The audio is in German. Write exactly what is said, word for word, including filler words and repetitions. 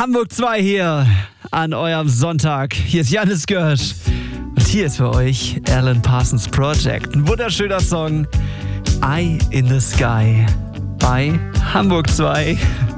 Hamburg zwei hier an eurem Sonntag. Hier ist Jannis Görsch und hier ist für euch Alan Parsons Project. Ein wunderschöner Song, Eye in the Sky bei Hamburg zwei.